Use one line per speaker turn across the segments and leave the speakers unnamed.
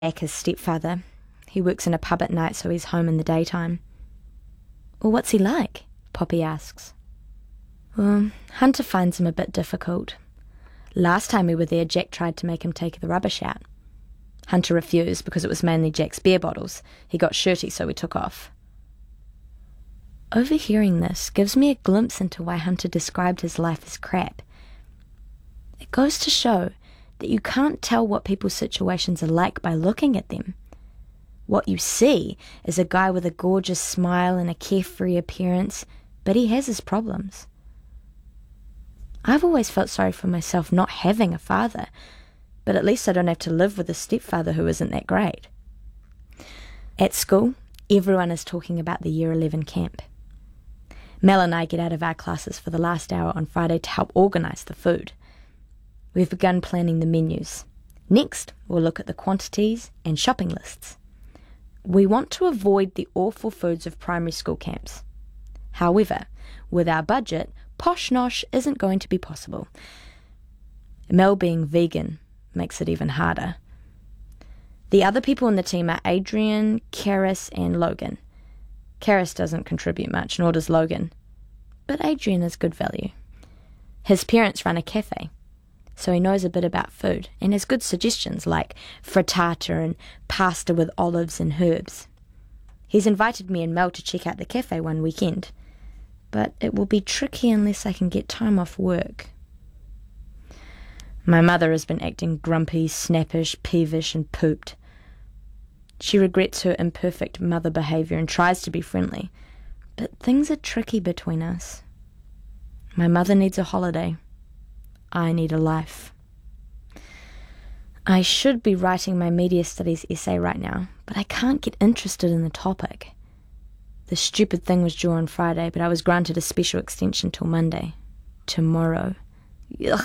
Jack, his stepfather. He works in a pub at night, so he's home in the daytime. Well, what's he like? Poppy asks. Well, Hunter finds him a bit difficult. Last time we were there, Jack tried to make him take the rubbish out. Hunter refused because it was mainly Jack's beer bottles. He got shirty, so we took off. Overhearing this gives me a glimpse into why Hunter described his life as crap. It goes to show that you can't tell what people's situations are like by looking at them. What you see is a guy with a gorgeous smile and a carefree appearance, but he has his problems. I've always felt sorry for myself not having a father, but at least I don't have to live with a stepfather who isn't that great. At school, everyone is talking about the Year 11 camp. Mel and I get out of our classes for the last hour on Friday to help organise the food. We've begun planning the menus. Next, we'll look at the quantities and shopping lists. We want to avoid the awful foods of primary school camps. However, with our budget, posh nosh isn't going to be possible. Mel being vegan makes it even harder. The other people in the team are Adrian, Karis, and Logan. Karis doesn't contribute much, nor does Logan. But Adrian is good value. His parents run a cafe, so he knows a bit about food and has good suggestions like frittata and pasta with olives and herbs. He's invited me and Mel to check out the cafe one weekend, but it will be tricky unless I can get time off work. My mother has been acting grumpy, snappish, peevish, and pooped. She regrets her imperfect mother behaviour and tries to be friendly, but things are tricky between us. My mother needs a holiday. I need a life. I should be writing my media studies essay right now, but I can't get interested in the topic. The stupid thing was due on Friday, but I was granted a special extension till Monday. Tomorrow. Ugh.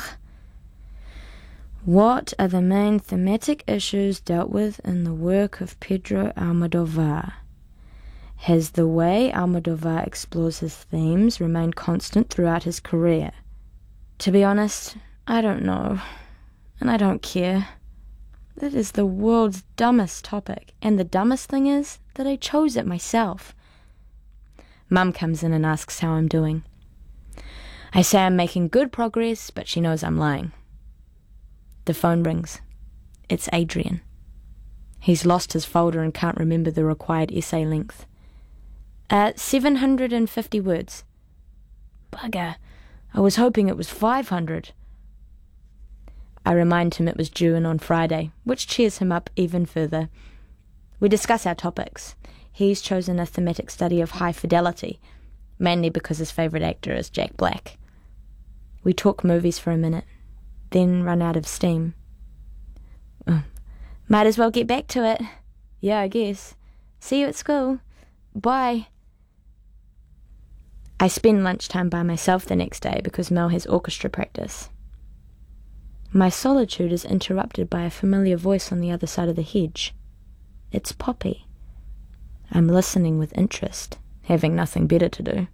What are the main thematic issues dealt with in the work of Pedro Almodovar? Has the way Almodovar explores his themes remained constant throughout his career? To be honest, I don't know, and I don't care. It is the world's dumbest topic, and the dumbest thing is that I chose it myself. Mum comes in and asks how I'm doing. I say I'm making good progress, but she knows I'm lying. The phone rings. It's Adrian. He's lost his folder and can't remember the required essay length. 750 words. Bugger. I was hoping it was 500. I remind him it was due in on Friday, which cheers him up even further. We discuss our topics. He's chosen a thematic study of high fidelity, mainly because his favourite actor is Jack Black. We talk movies for a minute, then run out of steam. Might as well get back to it. Yeah, I guess. See you at school. Bye. I spend lunchtime by myself the next day because Mel has orchestra practice. My solitude is interrupted by a familiar voice on the other side of the hedge. It's Poppy. I'm listening with interest, having nothing better to do.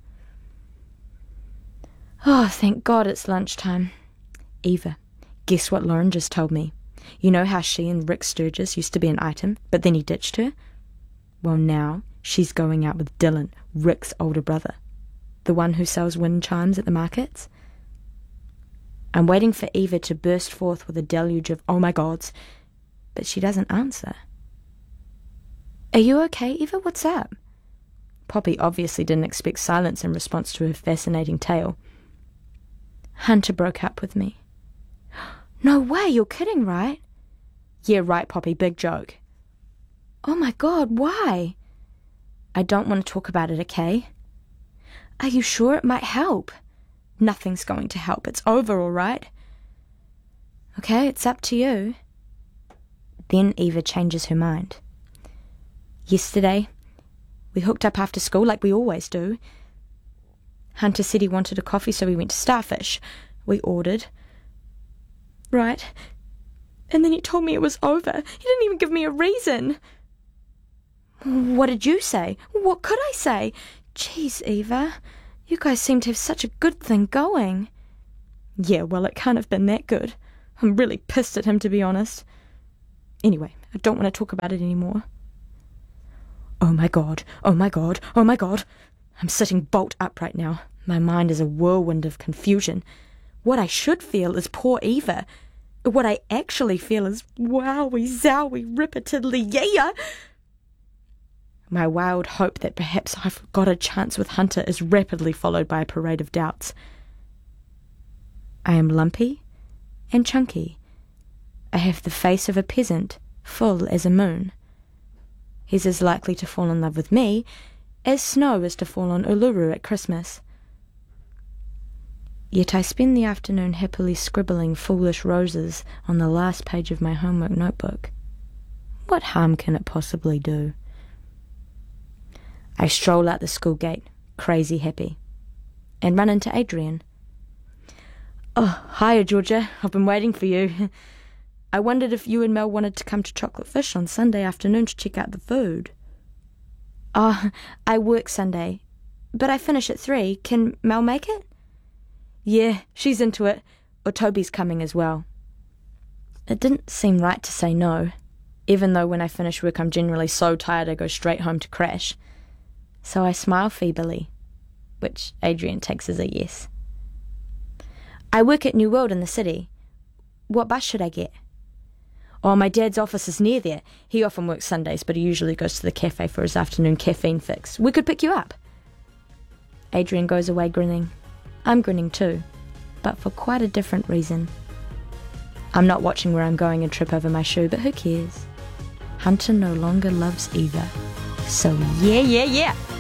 Oh, thank God it's lunchtime. Eva, guess what Lauren just told me? You know how she and Rick Sturgis used to be an item, but then he ditched her? Well, now she's going out with Dylan, Rick's older brother. The one who sells wind chimes at the markets? I'm waiting for Eva to burst forth with a deluge of oh my gods, but she doesn't answer. Are you okay, Eva? What's up? Poppy obviously didn't expect silence in response to her fascinating tale. Hunter broke up with me. No way, you're kidding, right? Yeah, right, Poppy, big joke. Oh my God, why? I don't want to talk about it, okay? Are you sure it might help? Nothing's going to help. It's over, all right? Okay, it's up to you. Then Eva changes her mind. Yesterday, we hooked up after school like we always do. Hunter said he wanted a coffee, so we went to Starfish. We ordered. Right. And then he told me it was over. He didn't even give me a reason. What did you say? What could I say? Jeez, Eva, you guys seem to have such a good thing going. Yeah, well, it can't have been that good. I'm really pissed at him, to be honest. Anyway, I don't want to talk about it anymore. Oh my God, oh my God, oh my God. I'm sitting bolt upright now. My mind is a whirlwind of confusion. What I should feel is poor Eva. What I actually feel is wowie, zowie, rippertiddly, yeah. My wild hope that perhaps I've got a chance with Hunter is rapidly followed by a parade of doubts. I am lumpy and chunky. I have the face of a peasant, full as a moon. He's as likely to fall in love with me as snow is to fall on Uluru at Christmas. Yet I spend the afternoon happily scribbling foolish roses on the last page of my homework notebook. What harm can it possibly do? I stroll out the school gate, crazy happy, and run into Adrian. Oh, hiya, Georgia. I've been waiting for you. I wondered if you and Mel wanted to come to Chocolate Fish on Sunday afternoon to check out the food. Oh, I work Sunday, but I finish at 3. Can Mel make it? Yeah, she's into it. Or Toby's coming as well. It didn't seem right to say no, even though when I finish work I'm generally so tired I go straight home to crash. So I smile feebly, which Adrian takes as a yes. I work at New World in the city. What bus should I get? Oh, my dad's office is near there. He often works Sundays, but he usually goes to the cafe for his afternoon caffeine fix. We could pick you up. Adrian goes away grinning. I'm grinning too, but for quite a different reason. I'm not watching where I'm going and trip over my shoe, but who cares? Hunter no longer loves Eva. So yeah.